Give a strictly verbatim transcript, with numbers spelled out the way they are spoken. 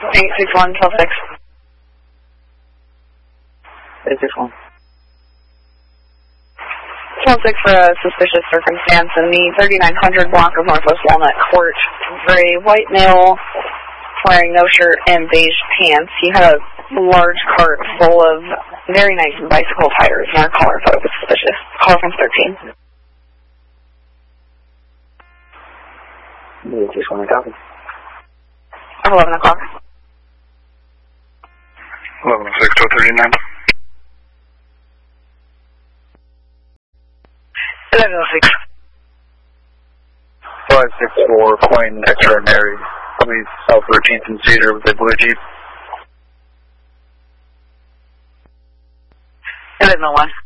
eight six one, twelve six. eight six one. twelve six for a suspicious circumstance in the thirty-nine hundred block of Northwest Walnut Court. For a white male wearing no shirt and beige pants. He had a large cart full of very nice bicycle tires, and our caller thought it was suspicious. Call from thirteen. eight six one, copy. eleven o'clock. eleven oh six, twelve thirty-nine. eleven oh six. five six four, Plain Extraordinary. Please, South thirteenth and Cedar with a blue Jeep. eleven oh one.